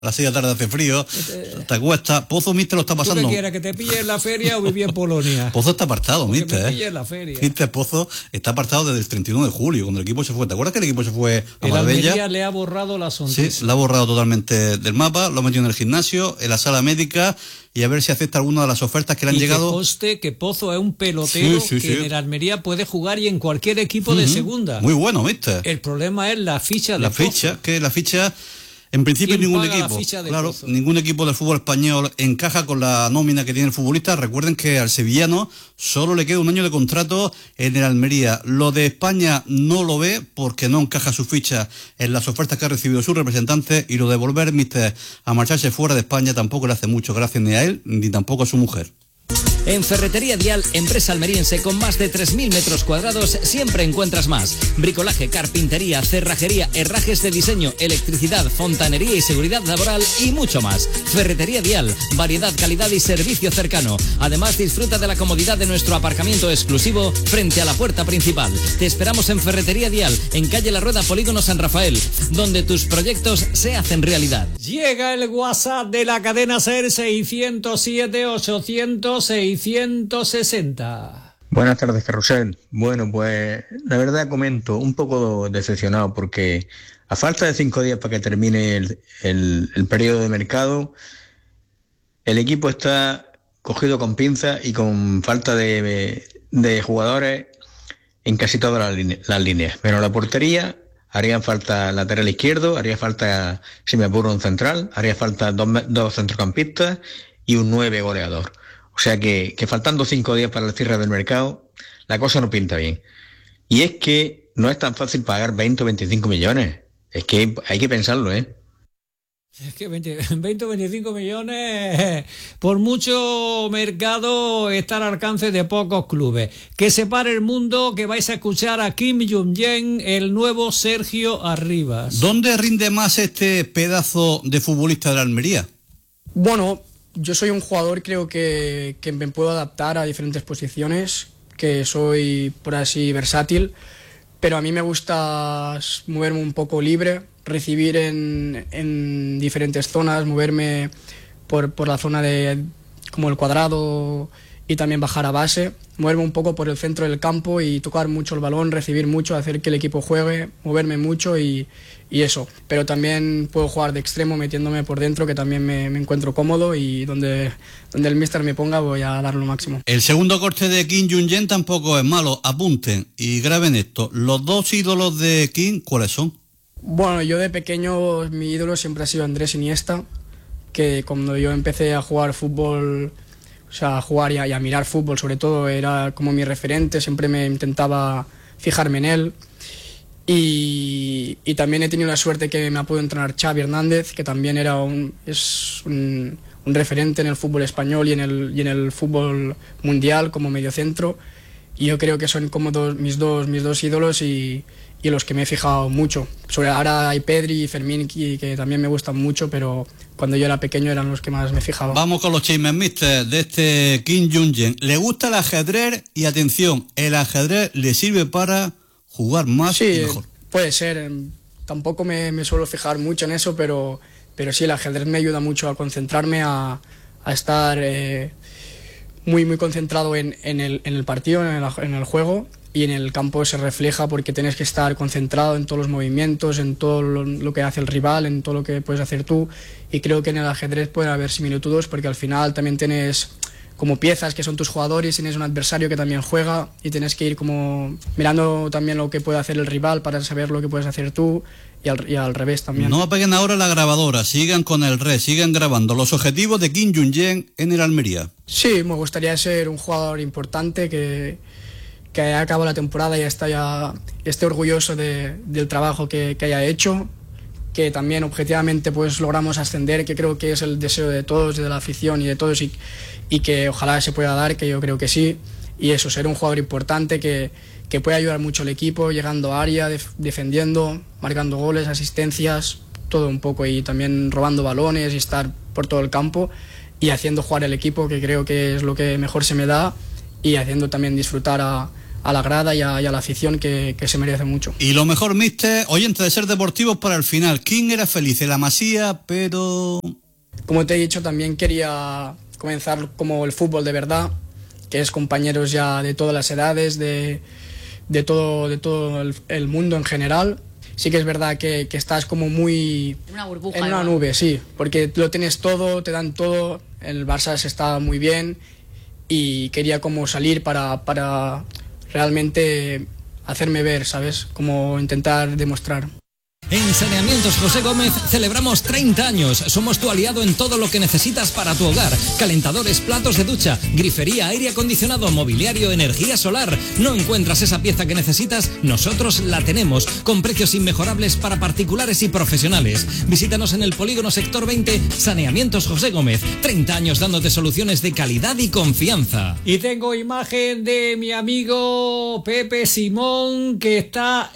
A las 6 de la tarde hace frío, te acuestas. Pozo, mister, lo está pasando. ¿Tú qué quieres, que te pille en la feria o vivir en Polonia? Pozo está apartado, Porque mister. me pille en la feria. Mister Pozo está apartado desde el 31 de julio, cuando el equipo se fue. ¿Te acuerdas que el equipo se fue a El Marbella? Almería le ha borrado la sonrisa. Sí, la ha borrado totalmente del mapa, lo ha metido en el gimnasio, en la sala médica, y a ver si acepta alguna de las ofertas que le han llegado. Que conste que Pozo es un pelotero que en el Almería puede jugar y en cualquier equipo de segunda. Muy bueno, mister. El problema es la ficha de Pozo. La ficha, en principio ningún equipo, claro, Pozo? ningún equipo del fútbol español encaja con la nómina que tiene el futbolista. Recuerden que al sevillano solo le queda un año de contrato en el Almería. Lo de España no lo ve porque no encaja su ficha en las ofertas que ha recibido su representante, y lo de volver, mister, a marcharse fuera de España tampoco le hace mucho gracia ni a él ni tampoco a su mujer. En Ferretería Dial, empresa almeriense con más de 3.000 metros cuadrados, siempre encuentras más. Bricolaje, carpintería, cerrajería, herrajes de diseño, electricidad, fontanería y seguridad laboral y mucho más. Ferretería Dial, variedad, calidad y servicio cercano. Además, disfruta de la comodidad de nuestro aparcamiento exclusivo frente a la puerta principal. Te esperamos en Ferretería Dial, en calle La Rueda, Polígono San Rafael, donde tus proyectos se hacen realidad. Llega el WhatsApp de la cadena SER 607-800-660. Buenas tardes, Carrusel. Bueno, pues la verdad comento un poco decepcionado porque a falta de 5 días para que termine el periodo de mercado, el equipo está cogido con pinzas y con falta de jugadores en casi todas las líneas. Pero la portería harían falta lateral izquierdo, haría falta, si me apuro, un central, haría falta dos centrocampistas y un 9 goleador. O sea que faltando 5 días para el cierre del mercado, la cosa no pinta bien. Y es que no es tan fácil pagar 20 o 25 millones. Es que hay que pensarlo, ¿eh? Es que 20 o 25 millones, por mucho mercado, está al alcance de pocos clubes. Que se pare el mundo, que vais a escuchar a Kim Jong-un, el nuevo Sergio Arribas. ¿Dónde rinde más este pedazo de futbolista de la Almería? Bueno, yo soy un jugador, creo que me puedo adaptar a diferentes posiciones, que soy, por así, versátil, pero a mí me gusta moverme un poco libre, recibir en diferentes zonas, moverme por la zona de como el cuadrado y también bajar a base, moverme un poco por el centro del campo y tocar mucho el balón, recibir mucho, hacer que el equipo juegue, moverme mucho y eso. Pero también puedo jugar de extremo metiéndome por dentro, que también me encuentro cómodo, y donde el míster me ponga voy a dar lo máximo. El segundo corte de Kim Jong-un tampoco es malo. Apunten y graben esto. Los dos ídolos de Kim, ¿cuáles son? Bueno, yo de pequeño mi ídolo siempre ha sido Andrés Iniesta, que cuando yo empecé a jugar fútbol, o sea, a jugar y a mirar fútbol sobre todo, era como mi referente, siempre me intentaba fijarme en él. Y también he tenido la suerte que me ha podido entrenar Xavi Hernández, que también es un referente en el fútbol español y en el fútbol mundial como mediocentro. Y yo creo que son como mis dos ídolos y los que me he fijado mucho. Ahora hay Pedri y Fermín, que también me gustan mucho, pero cuando yo era pequeño eran los que más me fijaba. Vamos con los chismes, mister, de este Kim Jong-un. Le gusta el ajedrez y, atención, el ajedrez le sirve para jugar más y mejor. Puede ser. Tampoco me suelo fijar mucho en eso, pero sí, el ajedrez me ayuda mucho a concentrarme, a estar muy, muy concentrado en el partido, en el juego, y en el campo se refleja porque tienes que estar concentrado en todos los movimientos, en todo lo que hace el rival, en todo lo que puedes hacer tú, y creo que en el ajedrez puede haber similitudes porque al final también tienes como piezas que son tus jugadores, tienes un adversario que también juega y tienes que ir como mirando también lo que puede hacer el rival para saber lo que puedes hacer tú, y al revés también. No apaguen ahora la grabadora, sigan con el red, sigan grabando. Los objetivos de Kim Jong-un en el Almería. Sí, me gustaría ser un jugador importante que haya acabado la temporada y esté orgulloso del trabajo que haya hecho, que también objetivamente pues logramos ascender, que creo que es el deseo de todos, de la afición y de todos, y que ojalá se pueda dar, que yo creo que sí, y eso, ser un jugador importante que puede ayudar mucho al equipo, llegando a área, defendiendo, marcando goles, asistencias, todo un poco, y también robando balones y estar por todo el campo y haciendo jugar el equipo, que creo que es lo que mejor se me da, y haciendo también disfrutar a a la grada y a la afición que se merece mucho. Y lo mejor, míster, oyente de Ser Deportivos, para el final, ¿quién era feliz? La Masía, pero... Como te he dicho, también quería comenzar como el fútbol de verdad, que es compañeros ya de todas las edades, de todo el mundo en general. Sí que es verdad que estás como muy... Una burbuja. En una nube, sí, porque lo tienes todo, te dan todo, el Barça se está muy bien y quería como salir para realmente hacerme ver, ¿sabes? Como intentar demostrar. En Saneamientos José Gómez celebramos 30 años. Somos tu aliado en todo lo que necesitas para tu hogar. Calentadores, platos de ducha, grifería, aire acondicionado, mobiliario, energía solar. ¿No encuentras esa pieza que necesitas? Nosotros la tenemos, con precios inmejorables para particulares y profesionales. Visítanos en el Polígono Sector 20, Saneamientos José Gómez. 30 años dándote soluciones de calidad y confianza. Y tengo imagen de mi amigo Pepe Simón, que está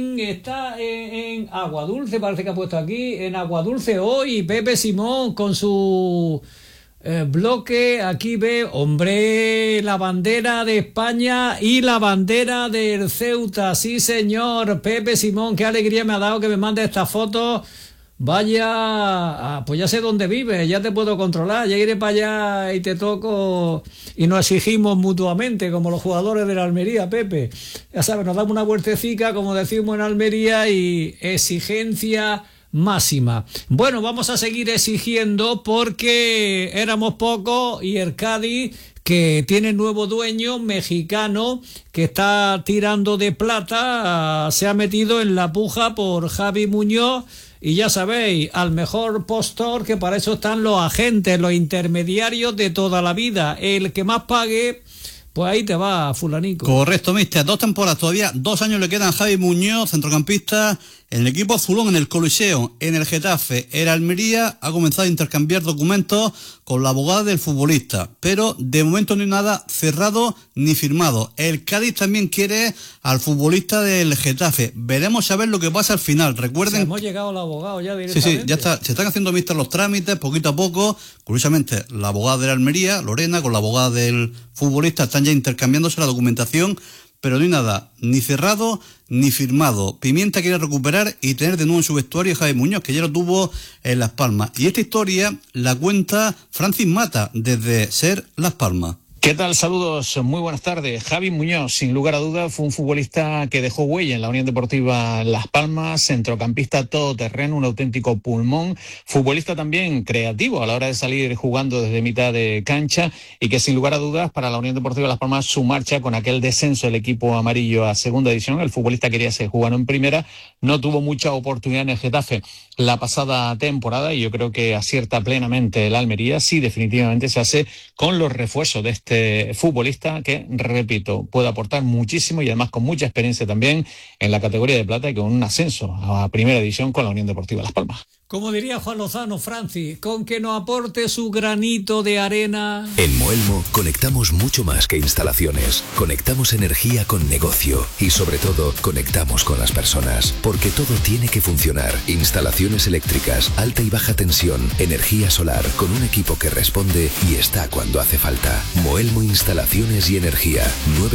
en Aguadulce, parece que ha puesto aquí, en Aguadulce hoy. Pepe Simón con su bloque, aquí ve, hombre, la bandera de España y la bandera del Ceuta, sí señor. Pepe Simón, qué alegría me ha dado que me mande esta foto. Vaya, pues ya sé dónde vives, ya te puedo controlar, ya iré para allá y te toco y nos exigimos mutuamente como los jugadores de la Almería, Pepe. Ya sabes, nos damos una vueltecica, como decimos en Almería, y exigencia máxima. Bueno, vamos a seguir exigiendo porque éramos pocos y el Cádiz, que tiene nuevo dueño mexicano que está tirando de plata, se ha metido en la puja por Javi Muñoz. Y ya sabéis, al mejor postor, que para eso están los agentes, los intermediarios de toda la vida. El que más pague, pues ahí te va, fulanico. Correcto, mister. 2 temporadas, todavía 2 años le quedan a Javi Muñoz, centrocampista, en el equipo azulón, en el Coliseo, en el Getafe. El Almería ha comenzado a intercambiar documentos con la abogada del futbolista, pero de momento no hay nada cerrado ni firmado. El Cádiz también quiere al futbolista del Getafe. Veremos a ver lo que pasa al final. Recuerden... hemos llegado al abogado ya directamente. Sí, ya está. Se están haciendo, mister, los trámites poquito a poco. Curiosamente, la abogada de la Almería, Lorena, con la abogada del futbolista están ya intercambiándose la documentación, pero no hay nada ni cerrado ni firmado. Pimienta quiere recuperar y tener de nuevo en su vestuario a Javi Muñoz, que ya lo tuvo en Las Palmas. Y esta historia la cuenta Francis Mata desde Ser Las Palmas. ¿Qué tal? Saludos, muy buenas tardes. Javi Muñoz, sin lugar a dudas, fue un futbolista que dejó huella en la Unión Deportiva Las Palmas, centrocampista todoterreno, un auténtico pulmón, futbolista también creativo a la hora de salir jugando desde mitad de cancha y que sin lugar a dudas para la Unión Deportiva Las Palmas su marcha con aquel descenso del equipo amarillo a segunda división, el futbolista quería ser jugando en primera, no tuvo mucha oportunidad en el Getafe la pasada temporada y yo creo que acierta plenamente el Almería, sí, definitivamente se hace con los refuerzos de este futbolista que, repito, puede aportar muchísimo y además con mucha experiencia también en la categoría de plata y con un ascenso a primera división con la Unión Deportiva Las Palmas. Como diría Juan Lozano, Francis, con que nos aporte su granito de arena. En Moelmo conectamos mucho más que instalaciones. Conectamos energía con negocio y sobre todo conectamos con las personas, porque todo tiene que funcionar. Instalaciones eléctricas, alta y baja tensión, energía solar, con un equipo que responde y está cuando hace falta. Moelmo Instalaciones y Energía,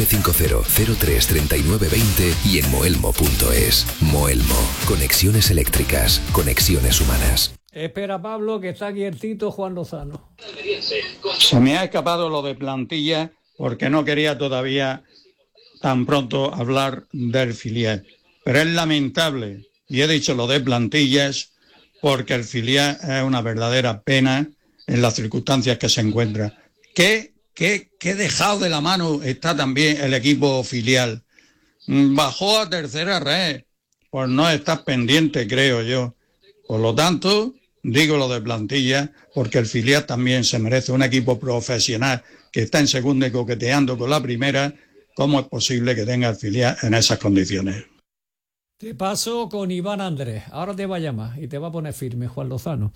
950-03-3920 y en moelmo.es. Moelmo, conexiones eléctricas, conexiones humanas. Espera, Pablo, que está aquí el Tito Juan Lozano. Se me ha escapado lo de plantilla porque no quería todavía tan pronto hablar del filial. Pero es lamentable, y he dicho lo de plantillas, porque el filial es una verdadera pena en las circunstancias que se encuentra. ¿Qué dejado de la mano está también el equipo filial? Bajó a tercera red, pues no estás pendiente, creo yo. Por lo tanto, digo lo de plantilla, porque el filial también se merece un equipo profesional que está en segunda y coqueteando con la primera. ¿Cómo es posible que tenga el filial en esas condiciones? Te paso con Iván Andrés. Ahora te va a llamar y te va a poner firme, Juan Lozano.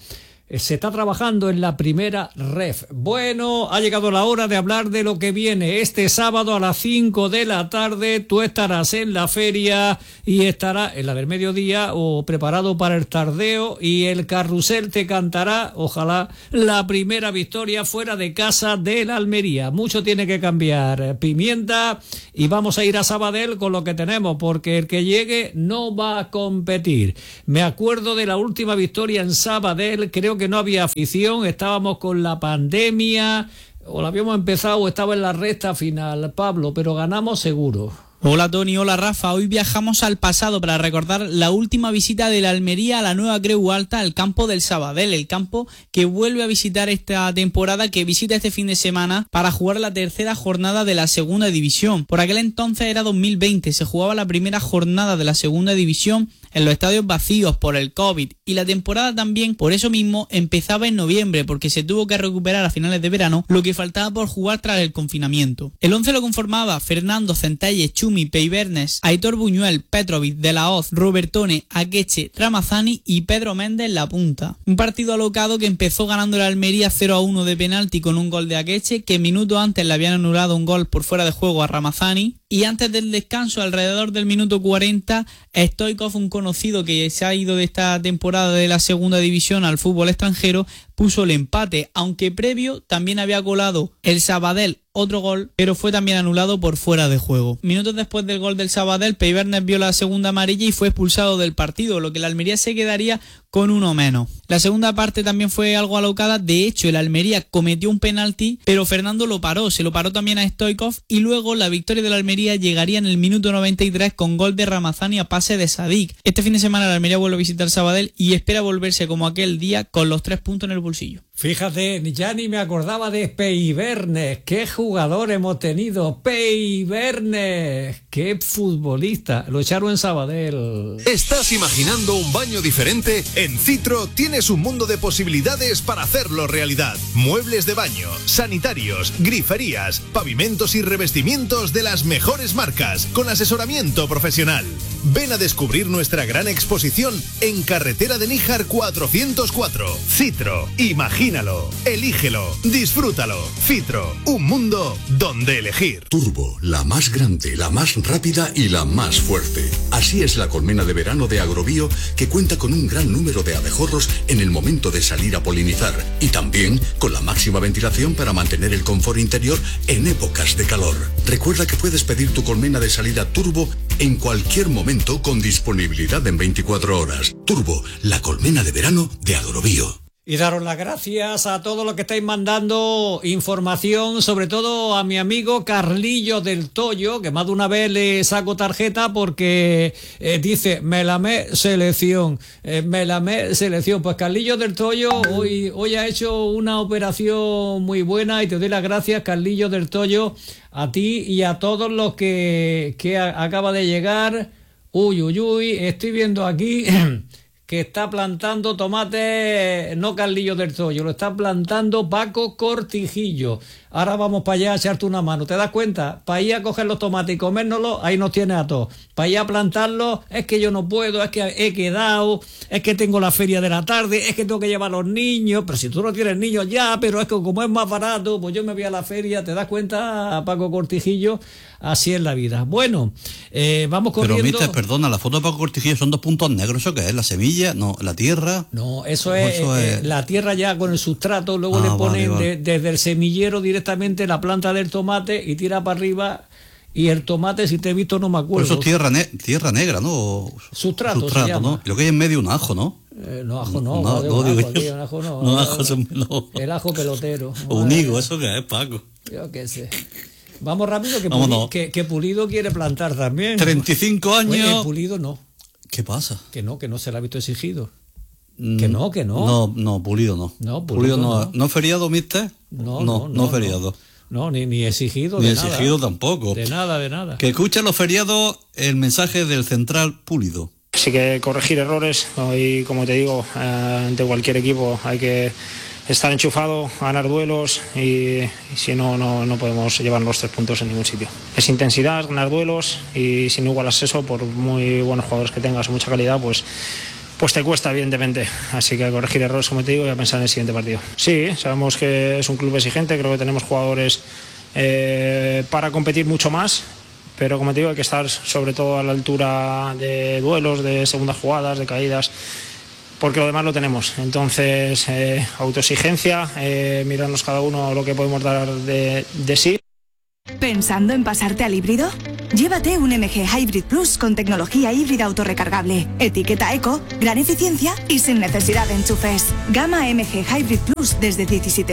se está trabajando en la primera ref. Bueno, ha llegado la hora de hablar de lo que viene. Este sábado a las 5 de la tarde tú estarás en la feria y estarás en la del mediodía o preparado para el tardeo, y el carrusel te cantará, ojalá, la primera victoria fuera de casa del Almería. Mucho tiene que cambiar, Pimienta, y vamos a ir a Sabadell con lo que tenemos, porque el que llegue no va a competir. Me acuerdo de la última victoria en Sabadell, creo que no había afición, estábamos con la pandemia, o la habíamos empezado o estaba en la recta final, Pablo, pero ganamos seguro. Hola Tony, hola Rafa. Hoy viajamos al pasado para recordar la última visita de la Almería a la nueva Creu Alta, al campo del Sabadell, el campo que vuelve a visitar esta temporada, que visita este fin de semana para jugar la tercera jornada de la segunda división. Por aquel entonces era 2020, se jugaba la primera jornada de la segunda división en los estadios vacíos por el COVID, y la temporada también por eso mismo empezaba en noviembre, porque se tuvo que recuperar a finales de verano lo que faltaba por jugar tras el confinamiento. El 11 lo conformaba Fernando, Centelles, Chumi, Peibernes, Aitor Buñuel, Petrovic, De la Hoz, Robertone, Akeche, Ramazani y Pedro Méndez en la punta. Un partido alocado que empezó ganando la Almería 0-1 de penalti con un gol de Akeche, que minutos antes le habían anulado un gol por fuera de juego a Ramazani, y antes del descanso, alrededor del minuto 40, Stoichkov, un conocido que se ha ido de esta temporada de la segunda división al fútbol extranjero, puso el empate, aunque previo también había colado el Sabadell otro gol, pero fue también anulado por fuera de juego. Minutos después del gol del Sabadell, Peibernes vio la segunda amarilla y fue expulsado del partido, lo que la Almería se quedaría con uno menos. La segunda parte también fue algo alocada. De hecho, el Almería cometió un penalti, pero Fernando lo paró, se lo paró también a Stoichkov, y luego la victoria de la Almería llegaría en el minuto 93 con gol de Ramazani a pase de Sadik. Este fin de semana la Almería vuelve a visitar Sabadell y espera volverse como aquel día con los 3 puntos en el bolsillo. Fíjate, ya ni me acordaba de Peibernes. ¡Qué jugador hemos tenido! Peibernes, qué futbolista. Lo echaron en Sabadell. ¿Estás imaginando un baño diferente? En Citro tienes un mundo de posibilidades para hacerlo realidad. Muebles de baño, sanitarios, griferías, pavimentos y revestimientos de las mejores marcas, con asesoramiento profesional. Ven a descubrir nuestra gran exposición en Carretera de Níjar 404. Citro, imagínalo, elígelo, disfrútalo. Citro, un mundo donde elegir. Turbo, la más grande, la más rápida y la más fuerte. Así es la colmena de verano de Agrobio, que cuenta con un gran número de abejorros en el momento de salir a polinizar, y también con la máxima ventilación para mantener el confort interior en épocas de calor. Recuerda que puedes pedir tu colmena de salida Turbo en cualquier momento con disponibilidad en 24 horas. Turbo, la colmena de verano de Agrobio. Y daros las gracias a todos los que estáis mandando información, sobre todo a mi amigo Carlillo del Toyo, que más de una vez le saco tarjeta porque dice, me lamé selección. Pues Carlillo del Toyo hoy ha hecho una operación muy buena, y te doy las gracias, Carlillo del Toyo, a ti y a todos los que acaba de llegar. Uy, estoy viendo aquí que está plantando tomate, no Carlillo del Toyo, lo está plantando Paco Cortijillo. Ahora vamos para allá a echarte una mano. ¿Te das cuenta? Para ir a coger los tomates y comérnoslos, ahí nos tienes a todos. Para ir a plantarlos, es que yo no puedo, es que he quedado, es que tengo la feria de la tarde, es que tengo que llevar a los niños. Pero si tú no tienes niños ya, pero es que como es más barato, pues yo me voy a la feria. ¿Te das cuenta, Paco Cortijillo? Así es la vida. Bueno, vamos corriendo. Pero, mister, perdona, la foto de Paco Cortijillo son 2 puntos negros. ¿Eso qué es? ¿La semilla? No, ¿la tierra? No, eso es la tierra ya con el sustrato. Luego le ponen vale. Desde el semillero directamente la planta del tomate y tira para arriba. Y el tomate, si te he visto, no me acuerdo. Por eso es tierra negra, ¿no? Sustrato se llama. ¿no? Y lo que hay en medio un ajo, ¿no? No, ajo no. El ajo pelotero. O un higo, ¿eso qué es, Paco? Yo qué sé. Vamos rápido, que Pulido quiere plantar también. 35 años. Oye, Pulido no. ¿Qué pasa? Que no se le ha visto exigido. Que no. No, Pulido no. No, Pulido no. ¿No feriado, mister? No feriado. No, ni exigido. Ni exigido tampoco. De nada. Que escuchen los feriados el mensaje del central Pulido. Sí que corregir errores, y como te digo, ante cualquier equipo hay que estar enchufado, ganar duelos, y si no podemos llevar los 3 puntos en ningún sitio. Es intensidad, ganar duelos, y si no igualas eso, por muy buenos jugadores que tengas, mucha calidad, pues pues te cuesta, evidentemente. Así que a corregir errores, como te digo, y a pensar en el siguiente partido. Sí, sabemos que es un club exigente, creo que tenemos jugadores para competir mucho más, pero como te digo, hay que estar sobre todo a la altura de duelos, de segundas jugadas, de caídas, porque lo demás lo tenemos. Entonces, autoexigencia, mirarnos cada uno lo que podemos dar de sí. ¿Pensando en pasarte al híbrido? Llévate un MG Hybrid Plus con tecnología híbrida autorrecargable, etiqueta eco, gran eficiencia y sin necesidad de enchufes. Gama MG Hybrid Plus desde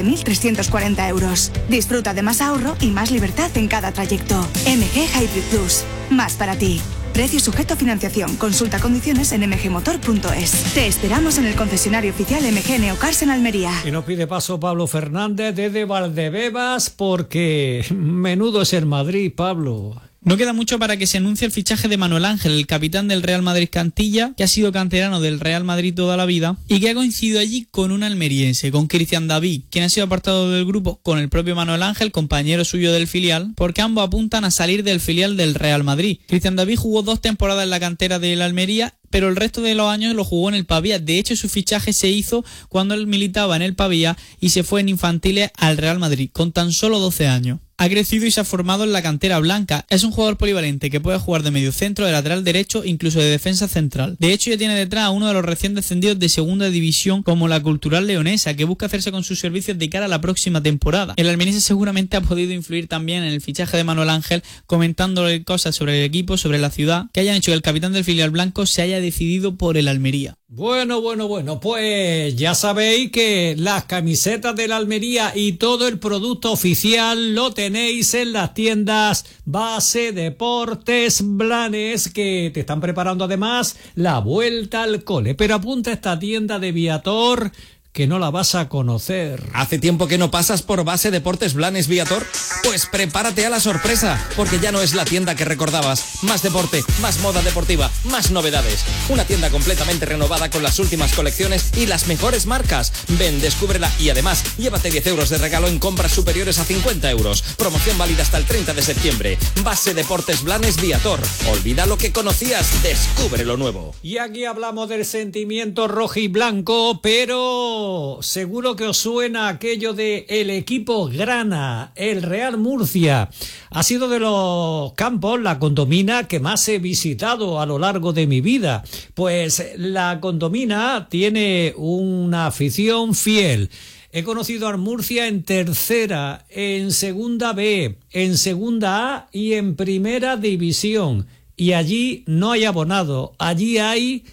17.340 euros. Disfruta de más ahorro y más libertad en cada trayecto. MG Hybrid Plus, más para ti. Precio sujeto a financiación. Consulta condiciones en mgmotor.es. Te esperamos en el concesionario oficial MG Neocars en Almería. Y nos pide paso Pablo Fernández desde Valdebebas, porque menudo es el Madrid, Pablo. No queda mucho para que se anuncie el fichaje de Manuel Ángel, el capitán del Real Madrid Cantilla, que ha sido canterano del Real Madrid toda la vida y que ha coincidido allí con un almeriense, con Cristian David, quien ha sido apartado del grupo con el propio Manuel Ángel, compañero suyo del filial, porque ambos apuntan a salir del filial del Real Madrid. Cristian David jugó 2 temporadas en la cantera del Almería, pero el resto de los años lo jugó en el Pavía. De hecho, su fichaje se hizo cuando él militaba en el Pavía y se fue en infantiles al Real Madrid, con tan solo 12 años. Ha crecido y se ha formado en la cantera blanca. Es un jugador polivalente que puede jugar de mediocentro, de lateral derecho, incluso de defensa central. De hecho, ya tiene detrás a uno de los recién descendidos de segunda división, como la Cultural Leonesa, que busca hacerse con sus servicios de cara a la próxima temporada. El almeriense seguramente ha podido influir también en el fichaje de Manuel Ángel, comentándole cosas sobre el equipo, sobre la ciudad, que hayan hecho que el capitán del filial blanco se haya decidido por el Almería. Bueno, pues ya sabéis que las camisetas de la Almería y todo el producto oficial lo tenéis en las tiendas Base Deportes Blanes, que te están preparando además la vuelta al cole. Pero apunta a esta tienda de Viator, que no la vas a conocer. ¿Hace tiempo que no pasas por Base Deportes Blanes Viator? Pues prepárate a la sorpresa, porque ya no es la tienda que recordabas. Más deporte, más moda deportiva, más novedades. Una tienda completamente renovada con las últimas colecciones y las mejores marcas. Ven, descúbrela y además llévate 10 euros de regalo en compras superiores a 50 euros. Promoción válida hasta el 30 de septiembre. Base Deportes Blanes Viator. Olvida lo que conocías, descubre lo nuevo. Y aquí hablamos del sentimiento rojo y blanco, pero seguro que os suena aquello de el equipo grana, el Real Murcia. Ha sido de los campos, la Condomina, que más he visitado a lo largo de mi vida. Pues la Condomina tiene una afición fiel. He conocido al Murcia en tercera, en segunda B, en segunda A y en primera división. Y allí no hay abonado, allí hay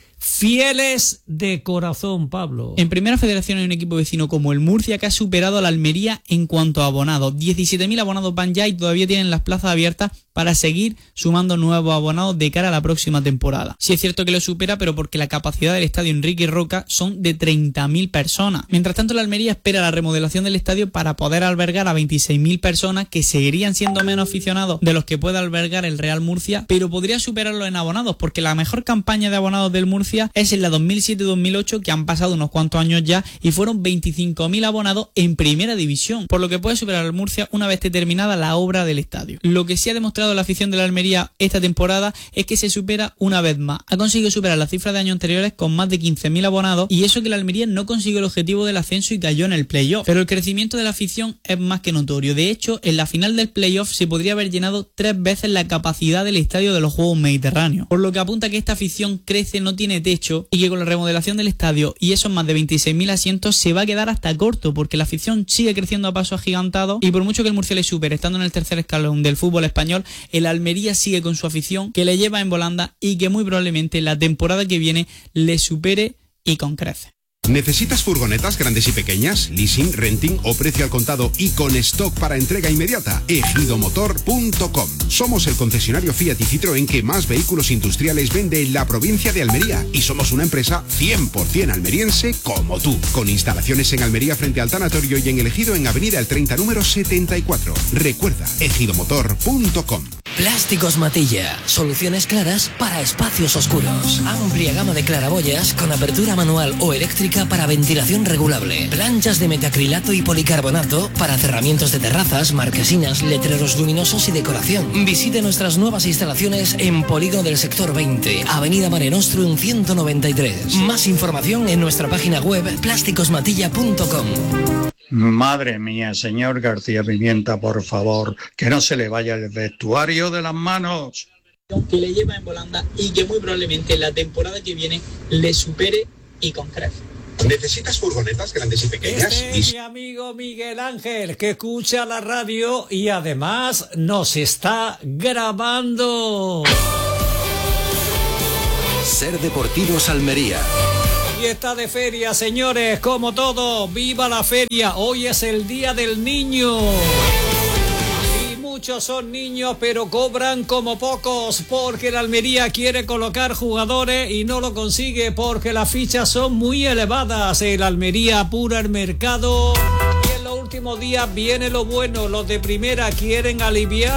fieles de corazón, Pablo. En Primera Federación hay un equipo vecino como el Murcia que ha superado a la Almería en cuanto a abonados. 17.000 abonados van ya y todavía tienen las plazas abiertas para seguir sumando nuevos abonados de cara a la próxima temporada. Sí es cierto que lo supera, pero porque la capacidad del estadio Enrique Roca son de 30.000 personas. Mientras tanto, la Almería espera la remodelación del estadio para poder albergar a 26.000 personas, que seguirían siendo menos aficionados de los que puede albergar el Real Murcia, pero podría superarlo en abonados, porque la mejor campaña de abonados del Murcia es en la 2007-2008, que han pasado unos cuantos años ya, y fueron 25.000 abonados en primera división, por lo que puede superar al Murcia una vez esté terminada la obra del estadio. Lo que sí ha demostrado la afición de la Almería esta temporada es que se supera una vez más. Ha conseguido superar las cifras de años anteriores con más de 15.000 abonados, y eso que la Almería no consiguió el objetivo del ascenso y cayó en el playoff. Pero el crecimiento de la afición es más que notorio. De hecho, en la final del playoff se podría haber llenado 3 veces la capacidad del estadio de los Juegos Mediterráneos, por lo que apunta que esta afición crece, no tiene techo, y que con la remodelación del estadio y esos más de 26.000 asientos se va a quedar hasta corto, porque la afición sigue creciendo a pasos agigantados, y por mucho que el Murcia le supere estando en el tercer escalón del fútbol español, el Almería sigue con su afición, que le lleva en volanda y que muy probablemente la temporada que viene le supere y con creces. ¿Necesitas furgonetas grandes y pequeñas, leasing, renting o precio al contado y con stock para entrega inmediata? Ejidomotor.com. Somos el concesionario Fiat y Citroën que más vehículos industriales vende en la provincia de Almería, y somos una empresa 100% almeriense como tú, con instalaciones en Almería frente al tanatorio y en El Ejido en Avenida El 30 número 74. Recuerda, ejidomotor.com. Plásticos Matilla. Soluciones claras para espacios oscuros. Amplia gama de claraboyas con apertura manual o eléctrica para ventilación regulable. Planchas de metacrilato y policarbonato para cerramientos de terrazas, marquesinas, letreros luminosos y decoración. Visite nuestras nuevas instalaciones en Polígono del Sector 20, Avenida Mare Nostrum 193. Más información en nuestra página web plásticosmatilla.com. Madre mía, señor García Pimienta, por favor, que no se le vaya el vestuario de las manos. Que le lleva en volanda y que muy probablemente la temporada que viene le supere y con creces. ¿Necesitas furgonetas grandes y pequeñas? Este es mi amigo Miguel Ángel, que escucha la radio y además nos está grabando. Ser Deportivos Almería. Y está de feria, señores, como todo. ¡Viva la feria! Hoy es el Día del Niño. Y muchos son niños, pero cobran como pocos, porque la Almería quiere colocar jugadores y no lo consigue porque las fichas son muy elevadas. El Almería apura el mercado y en los últimos días viene lo bueno. Los de primera quieren aliviar